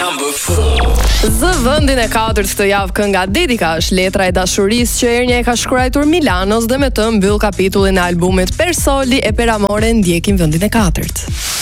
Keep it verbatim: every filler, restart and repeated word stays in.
Number four. Zë vendin e katërt këtë javë kënga Dedika është letra e dashurisë që Ernia e ka shkruar Milanos dhe me të mbyll kapitullin e albumit Per Soli e Per Amore ndjekin vendin e katërt.